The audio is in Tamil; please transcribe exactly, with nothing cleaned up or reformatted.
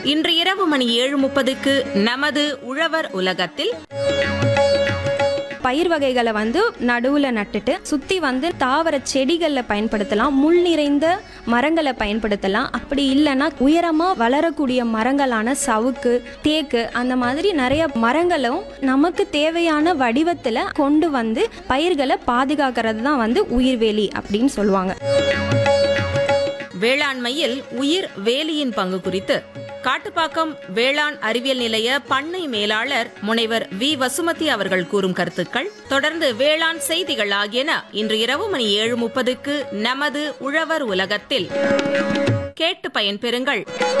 இன்று இரவு மணி ஏழு முப்பதுக்கு நமது உழவர் உலகத்தில் பயிர் வகைகளை வந்து நடுவுல நட்டுட்டு சுத்தி வந்து தாவர செடிகளில் பயன்படுத்தலாம், முள் நிறைந்த மரங்களை பயன்படுத்தலாம். அப்படி இல்லைன்னா உயரமா வளரக்கூடிய மரங்களான சவுக்கு, தேக்கு அந்த மாதிரி நிறைய மரங்களும் நமக்கு தேவையான வடிவத்துல கொண்டு வந்து பயிர்களை பாதுகாக்கிறது தான் வந்து உயிர்வேலி அப்படின்னு சொல்லுவாங்க. வேளாண்மையில் உயிர் வேலியின் பங்கு குறித்து காட்டுப்பாக்கம் வேளாண் அறிவியல் நிலைய பண்ணை மேலாளர் முனைவர் வி வசுமதி அவர்கள் கூறும் கருத்துக்கள், தொடர்ந்து வேளாண் செய்திகள் ஆகியன இன்று இரவு மணி ஏழு முப்பதுக்கு நமது உழவர் உலகத்தில் கேட்டு பயன்பெறுங்கள்.